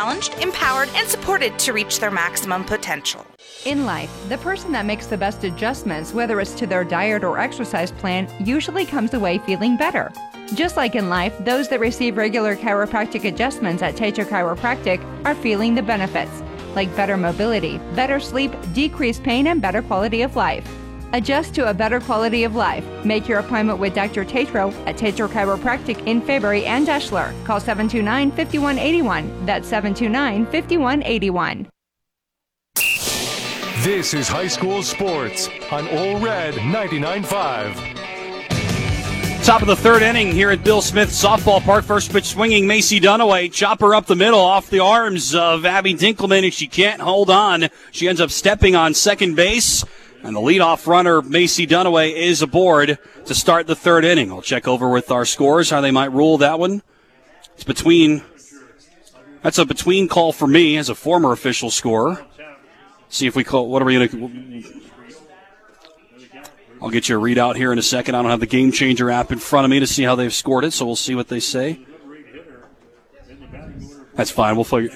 challenged, empowered, and supported to reach their maximum potential. In life, the person that makes the best adjustments, whether it's to their diet or exercise plan, usually comes away feeling better. Just like in life, those that receive regular chiropractic adjustments at Tetra Chiropractic are feeling the benefits, like better mobility, better sleep, decreased pain, and better quality of life. Adjust to a better quality of life. Make your appointment with Dr. Tatro at Tatro Chiropractic in Fairbury and Deshler. Call 729-5181. That's 729-5181. This is high school sports on Ole Red 99.5. Top of the third inning here at Bill Smith Softball Park. First pitch swinging, Macy Dunaway. Chopper up the middle off the arms of Abby Dinkelman, and she can't hold on. She ends up stepping on second base, and the leadoff runner, Macy Dunaway, is aboard to start the third inning. I'll check over with our scores, how they might rule that one. That's a between call for me as a former official scorer. See if we call, what are we going to... I'll get you a readout here in a second. I don't have the Game Changer app in front of me to see how they've scored it, so we'll see what they say. That's fine. We'll figure.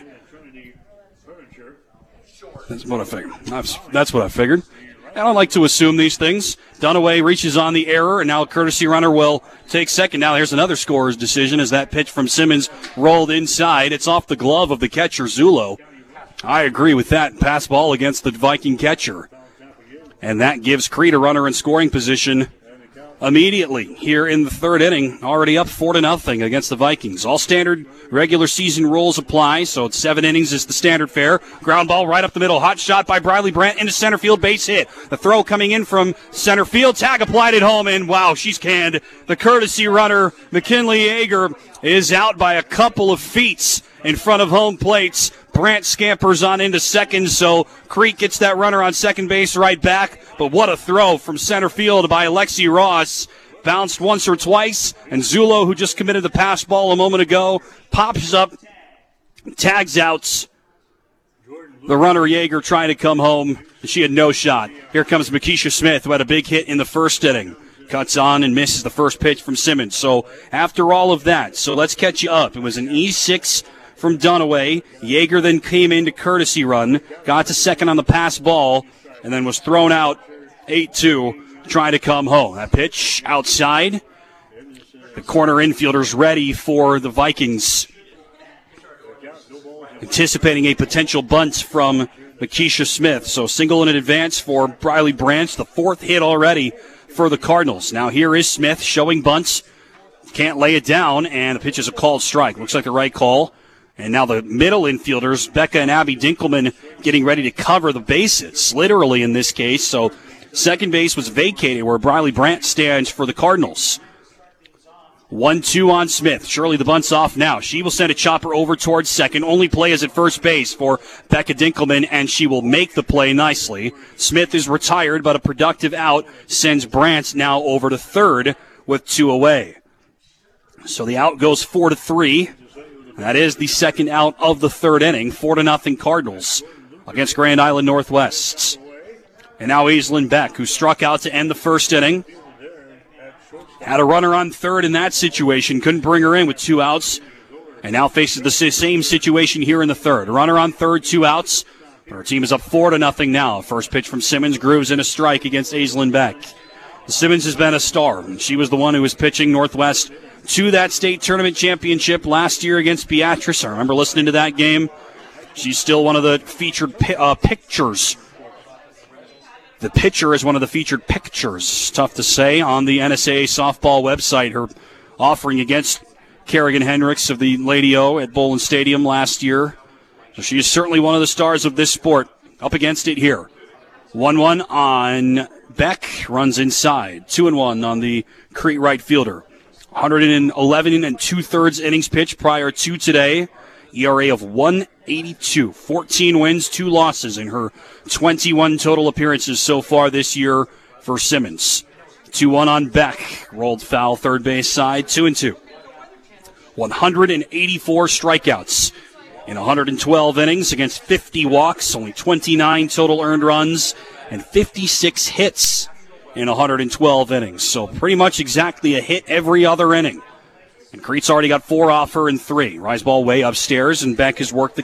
That's what I figured. That's what I figured. I don't like to assume these things. Dunaway reaches on the error, and now a courtesy runner will take second. Now here's another scorer's decision as that pitch from Simmons rolled inside. It's off the glove of the catcher, Zulo. I agree with that. Pass ball against the Viking catcher. And that gives Creed a runner in scoring position immediately here in the third inning, already up 4-0 against the Vikings. All standard regular season rules apply, so it's 7 innings is the standard fare. Ground ball right up the middle. Hot shot by Briley Brandt into center field, base hit. The throw coming in from center field. Tag applied at home, and wow, she's canned. The courtesy runner, McKinley Yeager, is out by a couple of feet in front of home plates. Brandt scampers on into second, so Creek gets that runner on second base right back. But what a throw from center field by Alexi Ross. Bounced once or twice, and Zulo, who just committed the pass ball a moment ago, pops up, tags out the runner Yeager trying to come home, and she had no shot. Here comes Makisha Smith, who had a big hit in the first inning. Cuts on and misses the first pitch from Simmons. So after all of that, so let's catch you up. It was an E6 from Dunaway. Yeager then came in to courtesy run, got to second on the pass ball, and then was thrown out 8-2, trying to come home. That pitch outside. The corner infielders ready for the Vikings. Anticipating a potential bunt from Makisha Smith. So single in advance for Briley Brandt, the fourth hit already for the Cardinals. Now here is Smith showing bunts. Can't lay it down, and the pitch is a called strike. Looks like the right call. And now the middle infielders, Becca and Abby Dinkelman, getting ready to cover the bases, literally in this case. So second base was vacated where Briley Brandt stands for the Cardinals. 1-2 on Smith. Shirley the bunt's off now. She will send a chopper over towards second. Only play is at first base for Becca Dinkelman, and she will make the play nicely. Smith is retired, but a productive out sends Brandt now over to third with 2 away. So the out goes 4-3. That is the second out of the third inning. 4-0 Cardinals against Grand Island Northwest. And now Aislinn Beck, who struck out to end the first inning. Had a runner on third in that situation. Couldn't bring her in with 2 outs. And now faces the same situation here in the third. A runner on third, 2 outs. Her team is up 4-0 now. First pitch from Simmons grooves in a strike against Aislinn Beck. Simmons has been a star. She was the one who was pitching Northwest to that state tournament championship last year against Beatrice. I remember listening to that game. She's still one of the featured pictures. The pitcher is one of the featured pictures, tough to say, on the NSAA softball website. Her offering against Kerrigan Hendricks of the Lady O at Bowlin Stadium last year. So she is certainly one of the stars of this sport. Up against it here. 1-1 on Beck. Runs inside. 2-1 on the Crete right fielder. 111 and 2/3 innings pitched prior to today. ERA of 1.82. 14 wins, 2 losses in her 21 total appearances so far this year for Simmons. 2-1 on Beck. Rolled foul third base side. 2-2. 184 strikeouts in 112 innings against 50 walks. Only 29 total earned runs and 56 hits in 112 innings. So pretty much exactly a hit every other inning. And Crete's already got 4 off her in 3. Rise ball way upstairs, and Beck has worked the